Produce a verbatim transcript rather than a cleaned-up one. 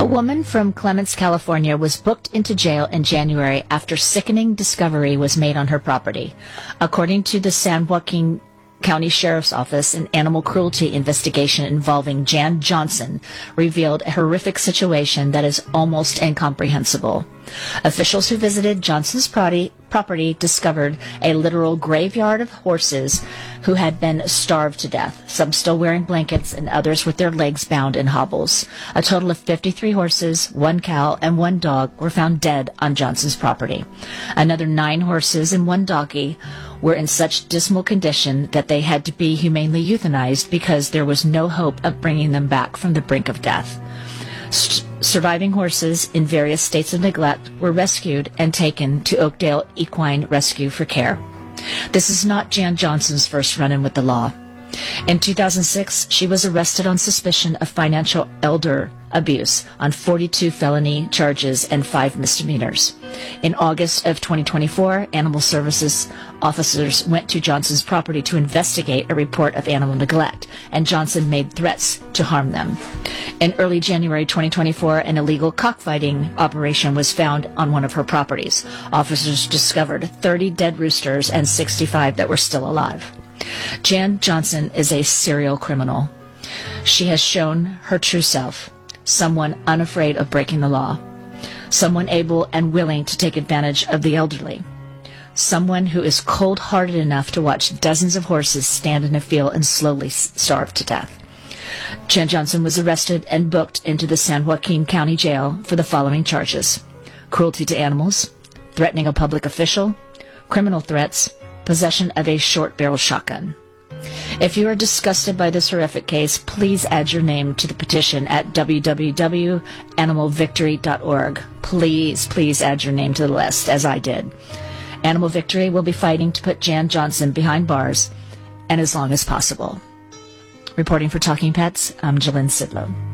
A woman from Clements, California was booked into jail in January after sickening discovery was made on her property. According to the San Joaquin County Sheriff's Office, an animal cruelty investigation involving Jan Johnson revealed a horrific situation that is almost incomprehensible. Officials who visited Johnson's property, property discovered a literal graveyard of horses who had been starved to death, some still wearing blankets and others with their legs bound in hobbles. A total of fifty-three horses, one cow, and one dog were found dead on Johnson's property. Another nine horses and one donkey were in such dismal condition that they had to be humanely euthanized because there was no hope of bringing them back from the brink of death. S- surviving horses in various states of neglect were rescued and taken to Oakdale Equine Rescue for care. This is not Jan Johnson's first run-in with the law. In two thousand six, she was arrested on suspicion of financial elder abuse on forty-two felony charges and five misdemeanors. In August of twenty twenty-four, Animal Services officers went to Johnson's property to investigate a report of animal neglect, and Johnson made threats to harm them. In early January twenty twenty-four, an illegal cockfighting operation was found on one of her properties. Officers discovered thirty dead roosters and sixty-five that were still alive. Jan Johnson is a serial criminal. She has shown her true self, someone unafraid of breaking the law, someone able and willing to take advantage of the elderly, someone who is cold-hearted enough to watch dozens of horses stand in a field and slowly starve to death. Jan Johnson was arrested and booked into the San Joaquin County Jail for the following charges: cruelty to animals, threatening a public official, criminal threats, possession of a short-barrel shotgun. If you are disgusted by this horrific case, please add your name to the petition at w w w dot animal victory dot org. Please, please add your name to the list, as I did. Animal Victory will be fighting to put Jan Johnson behind bars and as long as possible. Reporting for Talking Pets, I'm Jalynn Sidlow.